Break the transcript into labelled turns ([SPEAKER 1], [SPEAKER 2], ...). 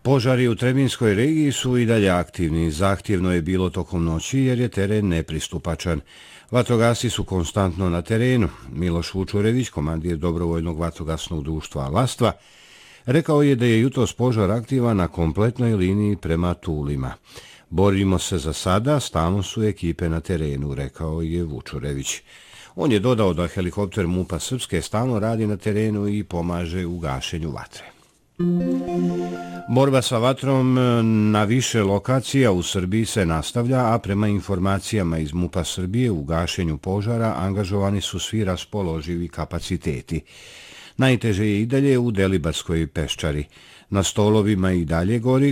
[SPEAKER 1] Požari u Trebinskoj regiji su i dalje aktivni. Zahtjevno je bilo tokom noći jer je teren nepristupačan. Vatrogasci su konstantno na terenu. Miloš Vučurević, komandir dobrovoljnog vatrogasnog društva Lastva, rekao je da je jutros požar aktivan na kompletnoj liniji prema Tulima. Borimo se za sada, stalno su ekipe na terenu, rekao je Vučurević. On je dodao da helikopter MUP-a Srpske stalno radi na terenu i pomaže u gašenju vatre. Borba sa vatrom na više lokacija u Srbiji se nastavlja, a prema informacijama iz MUP-a Srbije u gašenju požara angažovani su svi raspoloživi kapaciteti. Najteže je i dalje u Delibarskoj peščari. Na Stolovima i dalje gori,